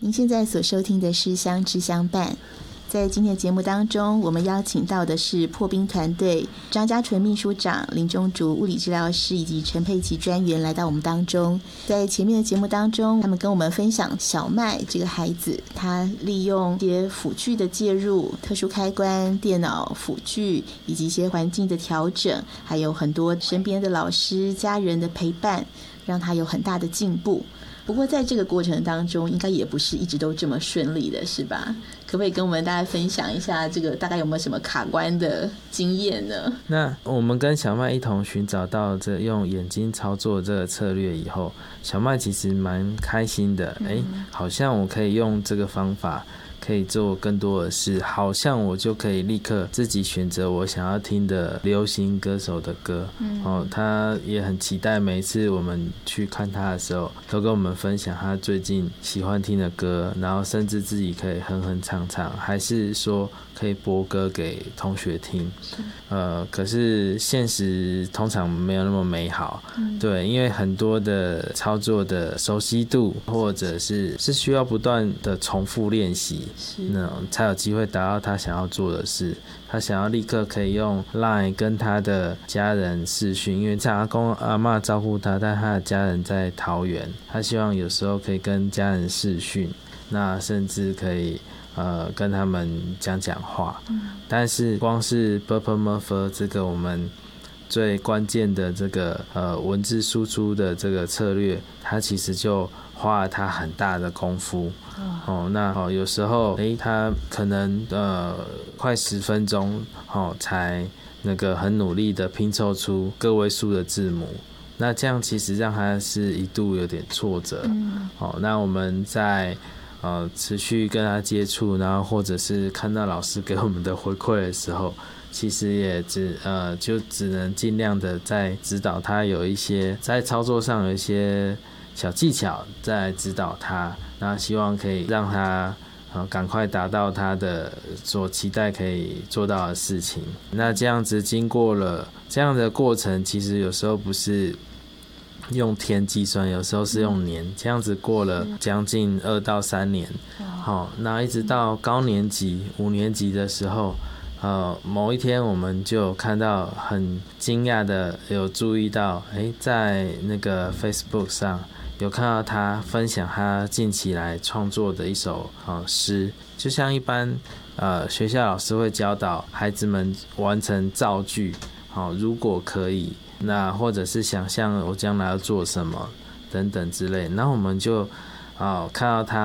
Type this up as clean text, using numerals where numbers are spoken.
您现在所收听的是相知相伴。在今天的节目当中，我们邀请到的是破冰团队张家纯秘书长、林中竹物理治疗师以及陈佩琪专员来到我们当中。在前面的节目当中，他们跟我们分享小麦这个孩子，他利用一些辅具的介入、特殊开关、电脑辅具以及一些环境的调整，还有很多身边的老师、家人的陪伴，让他有很大的进步。不过在这个过程当中，应该也不是一直都这么顺利的，是吧？可不可以跟我们大家分享一下，这个大概有没有什么卡关的经验呢？ 那我们跟小麦一同寻找到这用眼睛操作这个策略以后，小麦其实蛮开心的，好像我可以用这个方法可以做更多的事，好像我就可以立刻自己选择我想要听的流行歌手的歌。他也很期待每一次我们去看他的时候，都跟我们分享他最近喜欢听的歌，然后甚至自己可以哼哼唱唱，还是说可以播歌给同学听。可是现实通常没有那么美好，对，因为很多的操作的熟悉度，或者是需要不断的重复练习，那才有机会达到他想要做的事。他想要立刻可以用 LINE 跟他的家人视讯，因为在阿公阿嬷照顾他，但他的家人在桃园，他希望有时候可以跟家人视讯，那甚至可以跟他们讲话。但是光是 ///// 这个我们最关键的这个文字输出的这个策略，它其实就花了他很大的功夫。那有时候他可能快10分钟才那个很努力的拼凑出个位数的字母，那这样其实让他是一度有点挫折。那我们在持续跟他接触，然后或者是看到老师给我们的回馈的时候，其实也就只能尽量的在指导他，有一些在操作上有一些小技巧在指导他，那希望可以让他赶快达到他的所期待可以做到的事情。那这样子经过了这样的过程，其实有时候不是用天计算，有时候是用年，这样子过了将近2到3年。那一直到高年级5年级的时候，某一天我们就看到很惊讶的有注意到，在那个 Facebook 上有看到他分享他近期来创作的一首诗，就像一般学校老师会教导孩子们完成造句，如果可以，那或者是想象我将来要做什么等等之类，然后我们就看到他